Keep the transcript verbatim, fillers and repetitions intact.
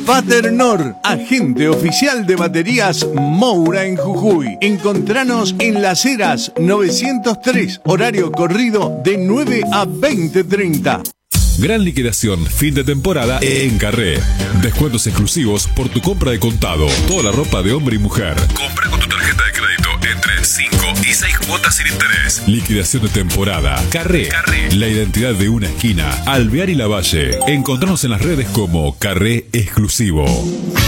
Paternor, agente oficial de baterías Moura en Jujuy. Encontranos en Las Heras novecientos tres, horario corrido de nueve a veinte treinta. Gran liquidación, fin de temporada en Carré. Descuentos exclusivos por tu compra de contado. Toda la ropa de hombre y mujer. Compra con tu tarjeta de crédito entre cinco y seis cuotas sin interés. Liquidación de temporada. Carré. Carré. La identidad de una esquina. Alvear y Lavalle. Encontranos en las redes como Carré Exclusivo.